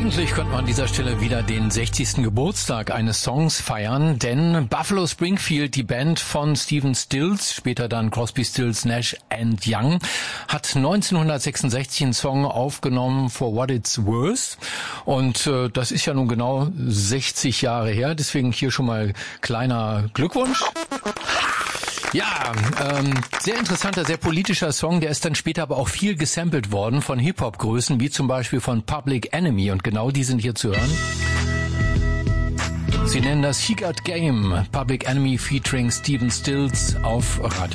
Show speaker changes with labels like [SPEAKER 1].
[SPEAKER 1] Eigentlich könnte man an dieser Stelle wieder den 60. Geburtstag eines Songs feiern, denn Buffalo Springfield, die Band von Stephen Stills, später dann Crosby, Stills, Nash & Young, hat 1966 einen Song aufgenommen, For What It's Worth. Und das ist ja nun genau 60 Jahre her, deswegen hier schon mal kleiner Glückwunsch. Ja, sehr interessanter, sehr politischer Song, der ist dann später aber auch viel gesampelt worden von Hip-Hop-Größen, wie zum Beispiel von Public Enemy, und genau die sind hier zu hören. Sie nennen das He Got Game, Public Enemy featuring Stephen Stills auf Radio